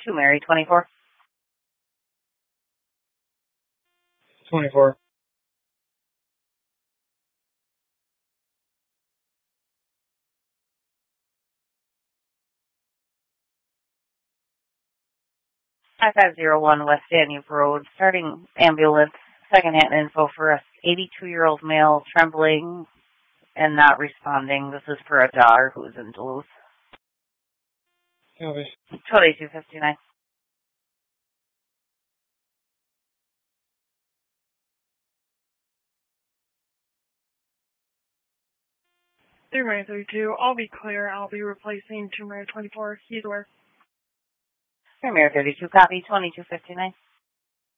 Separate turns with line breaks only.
2 Mary 24.
24.
$5501 West Danube Road, starting ambulance, second-hand info for a 82-year-old male trembling and not responding. This is for a daughter who's in Duluth.
Copy.
2259.
Mary 32, I'll be clear. I'll be replacing 2 Mary 24. He's where?
3 Mary 32, copy, 2259.